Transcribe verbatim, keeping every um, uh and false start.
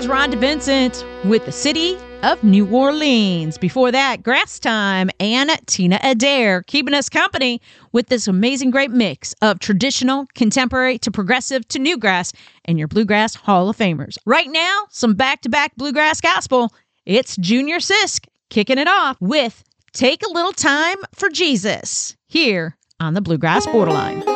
There's Rhonda Vincent with the City of New Orleans. Before that, Grass Time and Tina Adair keeping us company with this amazing great mix of traditional, contemporary to progressive to newgrass and your Bluegrass Hall of Famers. Right now, some back-to-back bluegrass gospel. It's Junior Sisk kicking it off with Take a Little Time for Jesus here on the Bluegrass Borderline.